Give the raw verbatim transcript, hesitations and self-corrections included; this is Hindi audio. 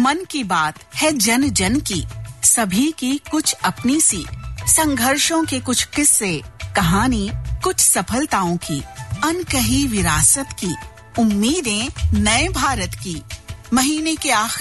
मन की बात है जन जन की, सभी की कुछ अपनी सी, संघर्षों के कुछ किस्से, कहानी कुछ सफलताओं की, अनकही विरासत की, उम्मीदें नए भारत की। महीने के आखिर